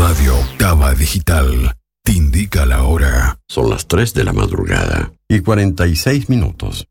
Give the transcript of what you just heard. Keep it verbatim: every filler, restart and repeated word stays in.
Radio Octava Digital te indica la hora. Son las tres de la madrugada y cuarenta y seis minutos.